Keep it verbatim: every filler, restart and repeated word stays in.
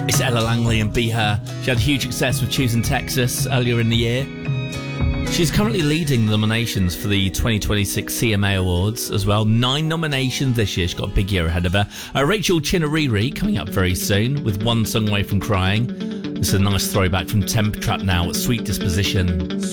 It's Ella Langley and Be Her. She had huge success with Choosing Texas earlier in the year. She's currently leading the nominations for the twenty twenty-six C M A Awards as well. Nine nominations this year. She's got a big year ahead of her. Uh, Rachel Chinariri coming up very soon with One Song Away from Crying. This is a nice throwback from Temp Trap now, Sweet Disposition.